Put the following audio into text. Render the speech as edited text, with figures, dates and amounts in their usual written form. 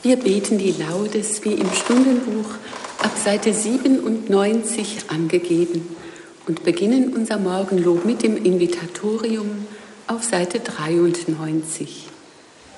Wir beten die Laudes wie im Stundenbuch ab Seite 97 angegeben und beginnen unser Morgenlob mit dem Invitatorium auf Seite 93.